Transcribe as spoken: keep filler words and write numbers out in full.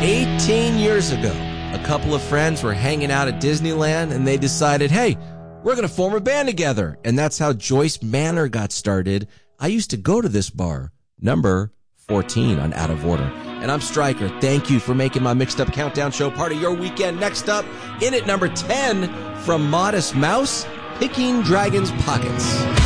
eighteen years ago, a couple of friends were hanging out at Disneyland and they decided, hey, we're going to form a band together. And that's how Joyce Manor got started. I used to go to this bar, number fourteen on Out of Order. And I'm Stryker. Thank you for making my Mixed Up Countdown show part of your weekend. Next up, in at number ten, from Modest Mouse, Picking Dragons' Pockets.